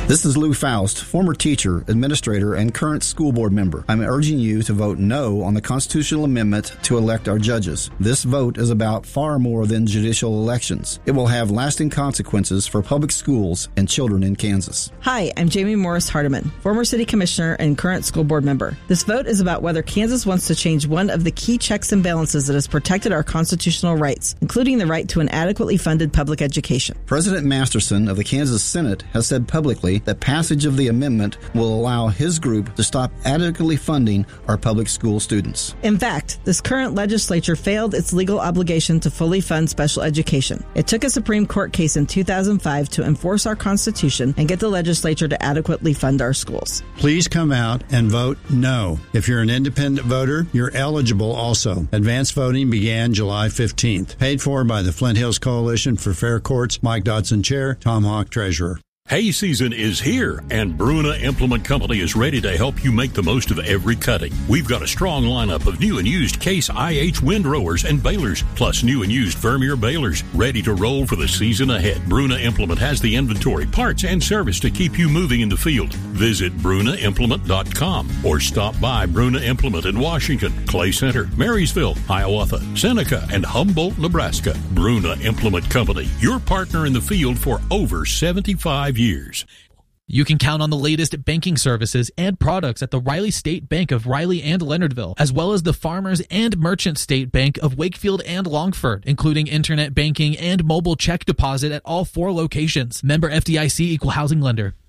This is Lou Faust, former teacher, administrator, and current school board member. I'm urging you to vote no on the constitutional amendment to elect our judges. This vote is about far more than judicial elections. It will have lasting consequences for public schools and children in Kansas. Hi, I'm Jamie Morris Hardiman, former city commissioner and current school board member. This vote is about whether Kansas wants to change one of the key checks and balances that has protected our constitutional rights, including the right to an adequately funded public education. President Masterson of the Kansas Senate has said publicly that passage of the amendment will allow his group to stop adequately funding our public school students. In fact, this current legislature failed its legal obligation to fully fund special education. It took a Supreme Court case in 2005 to enforce our Constitution and get the legislature to adequately fund our schools. Please come out and vote no. If you're an independent voter, you're eligible also. Advanced voting began July 15th. Paid for by the Flint Hills Coalition for Fair Courts, Mike Dodson Chair, Tom Hawk Treasurer. Hay season is here, and Bruna Implement Company is ready to help you make the most of every cutting. We've got a strong lineup of new and used Case IH windrowers and balers, plus new and used Vermeer balers, ready to roll for the season ahead. Bruna Implement has the inventory, parts, and service to keep you moving in the field. Visit brunaimplement.com or stop by Bruna Implement in Washington, Clay Center, Marysville, Hiawatha, Seneca, and Humboldt, Nebraska. Bruna Implement Company, your partner in the field for over 75 years. You can count on the latest banking services and products at the Riley State Bank of Riley and Leonardville, as well as the Farmers and Merchant State Bank of Wakefield and Longford, including internet banking and mobile check deposit at all 4 locations. Member FDIC, Equal Housing Lender.